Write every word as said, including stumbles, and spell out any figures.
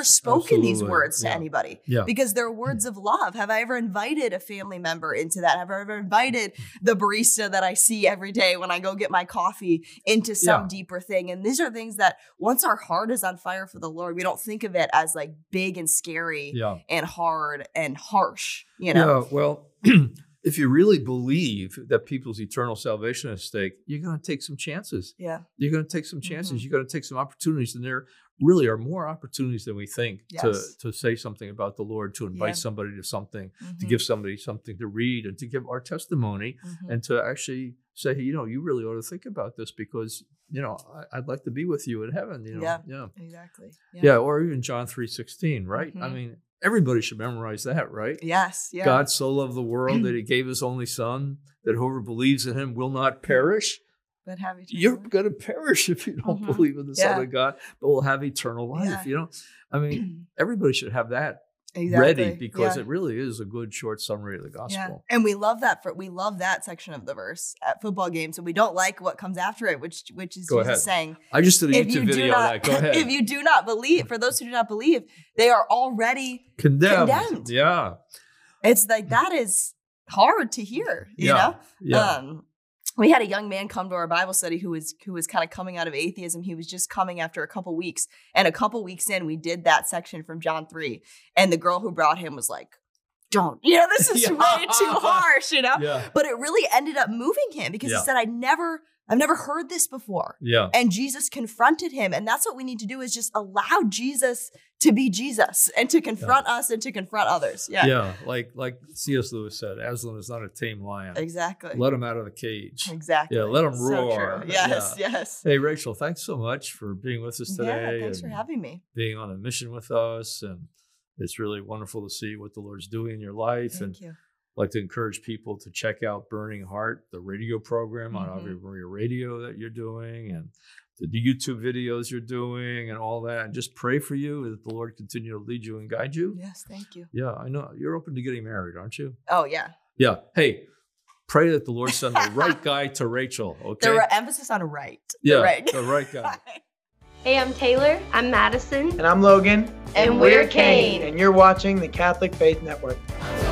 spoken Absolutely. these words to Yeah. anybody? Yeah. Because they're words of love. Have I ever invited a family member into that? Have I ever invited the barista that I see every day when I go get my coffee into some Yeah. deeper thing? And these are things that once our heart is on fire for the Lord, we don't think of it as like big and scary Yeah. and hard and harsh, you know? Yeah. Well, if you really believe that people's eternal salvation is at stake, you're going to take some chances. Yeah. You're going to take some chances. Mhm. You're going to take some opportunities. And there really are more opportunities than we think Yes. to, to say something about the Lord, to invite Yeah. somebody to something, to Mhm. give somebody something to read, and to give our testimony, Mhm. and to actually say, hey, you know, you really ought to think about this because, you know, I, I'd like to be with you in heaven. You know? Yeah. Yeah. Exactly. Yeah. Or even John three sixteen, right? I Mhm. mean, everybody should memorize that, right? Yes. Yeah. God so loved the world that he gave his only son, that whoever believes in him will not perish. But have eternal You're life. going to perish if you don't Mhm. believe in the Yeah. Son of God, but will have eternal life. Yeah. You know, I mean, everybody should have that Exactly. ready because Yeah. it really is a good short summary of the Yeah. gospel. And we love that for we love that section of the verse at football games, and we don't like what comes after it, which which is Go Jesus ahead. saying, I just did a if you YouTube do video not, on that. Go ahead. if you do not believe, for those who do not believe, they are already condemned. condemned. Yeah. It's like that is hard to hear, you Yeah. know? Yeah. Um, we had a young man come to our Bible study who was who was kind of coming out of atheism. He was just coming after a couple weeks. And a couple weeks in, we did that section from John three. And the girl who brought him was like, don't, you know, this is Yeah. way too harsh, you know? Yeah. But it really ended up moving him because Yeah. he said, I never, I've never heard this before. Yeah. And Jesus confronted him. And that's what we need to do is just allow Jesus to be Jesus and to confront us and to confront others. Yeah. Yeah. Like like C S Lewis said, Aslan is not a tame lion. Exactly. Let him out of the cage. Exactly. Yeah, let him So roar. true. Yes, yes. Hey, Rachel, thanks so much for being with us today. Yeah, thanks for and having me. being on a mission with us. And it's really wonderful to see what the Lord's doing in your life. Thank and you. I'd like to encourage people to check out Burning Heart, the radio program on Mhm. Ave Maria Radio that you're doing, and the YouTube videos you're doing and all that. And just pray for you that the Lord continue to lead you and guide you. Yes, thank you. Yeah, I know you're open to getting married, aren't you? Oh, yeah. Yeah. Hey, pray that the Lord send the right guy to Rachel. Okay. The re- emphasis on right. yeah, The right. the right guy. Hey, I'm Taylor. I'm Madison. And I'm Logan. And we're Kane. And you're watching the Catholic Faith Network.